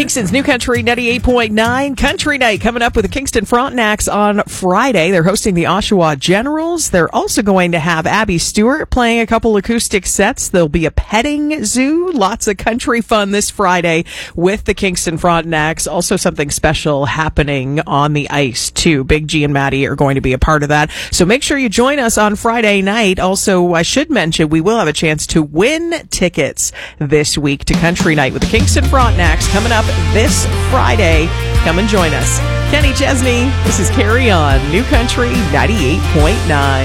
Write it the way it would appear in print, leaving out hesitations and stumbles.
Kingston's New Country 98.9 Country Night coming up with the Kingston Frontenacs on Friday. They're hosting the Oshawa Generals. They're also going to have Abby Stewart playing a couple acoustic sets. There'll be a petting zoo. Lots of country fun this Friday with the Kingston Frontenacs. Also something special happening on the ice, too. Big G and Maddie are going to be a part of that. So make sure you join us on Friday night. Also, I should mention we will have a chance to win tickets this week to Country Night with the Kingston Frontenacs coming up this Friday. Come and join us. Kenny Chesney, this is Carry On, New Country 98.9.